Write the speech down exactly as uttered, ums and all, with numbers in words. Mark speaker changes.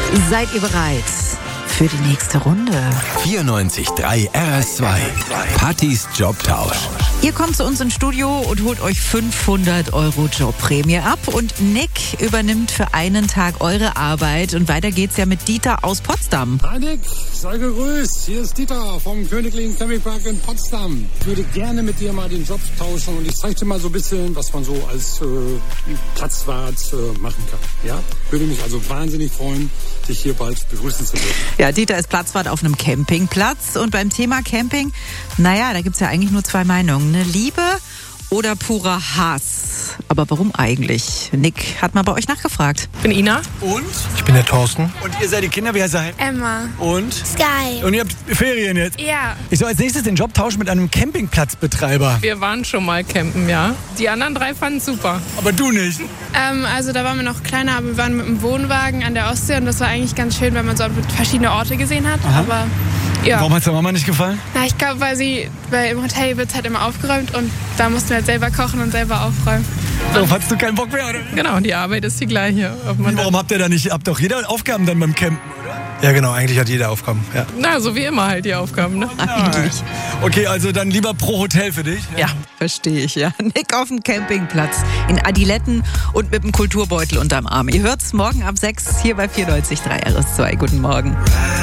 Speaker 1: Seid ihr bereit für die nächste Runde?
Speaker 2: vierundneunzig Komma drei R S zwei. Pattys Jobtausch.
Speaker 1: Ihr kommt zu uns ins Studio und holt euch fünfhundert Euro Jobprämie ab. Und Nick übernimmt für einen Tag eure Arbeit. Und weiter geht's ja mit Dieter aus Potsdam.
Speaker 3: Hi Nick, sei gegrüßt. Hier ist Dieter vom Königlichen Campingpark in Potsdam. Ich würde gerne mit dir mal den Job tauschen und ich zeige dir mal so ein bisschen, was man so als äh, Platzwart äh, machen kann. Ja? Würde mich also wahnsinnig freuen, dich hier bald begrüßen zu dürfen.
Speaker 1: Ja, Dieter ist Platzwart auf einem Campingplatz. Und beim Thema Camping, naja, da gibt's ja eigentlich nur zwei Meinungen. Eine Liebe oder purer Hass? Aber warum eigentlich? Nick hat mal bei euch nachgefragt.
Speaker 4: Ich bin Ina.
Speaker 5: Und?
Speaker 6: Ich bin der Thorsten.
Speaker 5: Und ihr seid die Kinder, wer seid?
Speaker 4: Emma.
Speaker 5: Und?
Speaker 4: Sky.
Speaker 5: Und ihr habt Ferien jetzt?
Speaker 4: Ja.
Speaker 5: Ich soll als nächstes den Job tauschen mit einem Campingplatzbetreiber.
Speaker 4: Wir waren schon mal campen, ja. Die anderen drei fanden es super.
Speaker 5: Aber du nicht.
Speaker 7: Ähm, also da waren wir noch kleiner, aber wir waren mit dem Wohnwagen an der Ostsee und das war eigentlich ganz schön, weil man so verschiedene Orte gesehen hat.
Speaker 5: Aha.
Speaker 7: Aber ja.
Speaker 5: Warum hat es der Mama nicht gefallen?
Speaker 7: Na, ich glaube, weil sie, weil im Hotel wird es halt immer aufgeräumt und da mussten wir halt selber kochen und selber aufräumen.
Speaker 5: Darauf hattest du keinen Bock mehr, oder?
Speaker 4: Genau, die Arbeit ist die gleiche. Ob man
Speaker 5: Warum habt ihr da nicht, habt doch jeder Aufgaben dann beim Campen, oder?
Speaker 6: Ja, genau, eigentlich hat jeder Aufgaben. Ja.
Speaker 4: Na, so wie immer halt die Aufgaben, ne?
Speaker 1: Eigentlich.
Speaker 5: Okay, also dann lieber pro Hotel für dich.
Speaker 1: Ja, verstehe ich, ja. Nick auf dem Campingplatz in Adiletten und mit dem Kulturbeutel unterm Arm. Ihr hört's morgen ab sechs hier bei vierundneunzig Komma drei R S zwei. Guten Morgen.